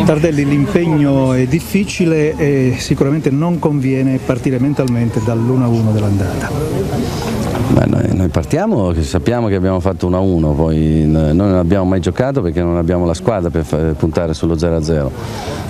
Tardelli, l'impegno è difficile e sicuramente non conviene partire mentalmente dall'1-1 dell'andata. Noi partiamo, sappiamo che abbiamo fatto 1-1, poi noi non abbiamo mai giocato perché non abbiamo la squadra per puntare sullo 0-0.